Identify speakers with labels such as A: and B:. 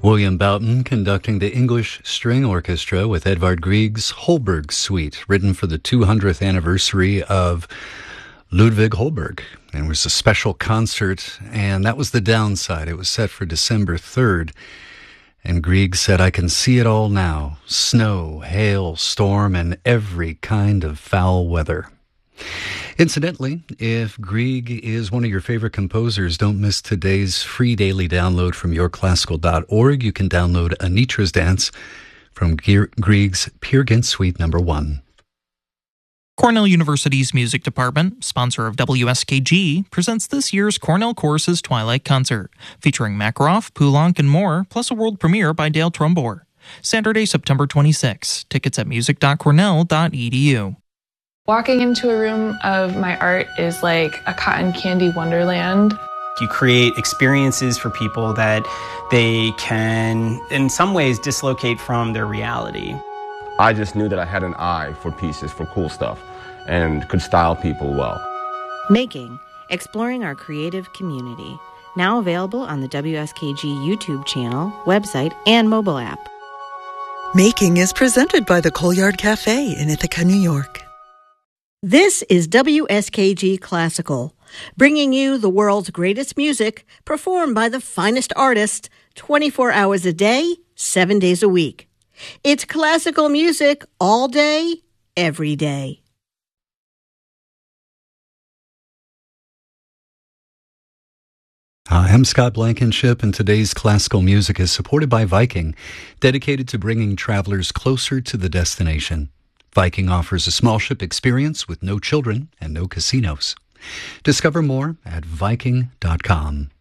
A: William Boughton conducting the English String Orchestra with Edvard Grieg's Holberg Suite, written for the 200th anniversary of Ludwig Holberg. And it was a special concert, and that was the downside. It was set for December 3rd. And Grieg said, "I can see it all now. Snow, hail, storm, and every kind of foul weather." Incidentally, if Grieg is one of your favorite composers, don't miss today's free daily download from yourclassical.org. You can download Anitra's Dance from Grieg's Peer Gynt Suite No. 1.
B: Cornell University's music department, sponsor of WSKG, presents this year's Cornell Choruses Twilight Concert, featuring Makarov, Poulenc, and more, plus a world premiere by Dale Trumbore. Saturday, September 26. Tickets at music.cornell.edu.
C: Walking into a room of my art is like a cotton candy wonderland.
D: You create experiences for people that they can, in some ways, dislocate from their reality.
E: I just knew that I had an eye for pieces, for cool stuff, and could style people well.
F: Making, exploring our creative community. Now available on the WSKG YouTube channel, website, and mobile app.
G: Making is presented by the Colyard Cafe in Ithaca, New York.
H: This is WSKG Classical, bringing you the world's greatest music performed by the finest artists 24 hours a day, 7 days a week. It's classical music all day, every day.
A: I'm Scott Blankenship, and today's classical music is supported by Viking, dedicated to bringing travelers closer to the destination. Viking offers a small ship experience with no children and no casinos. Discover more at Viking.com.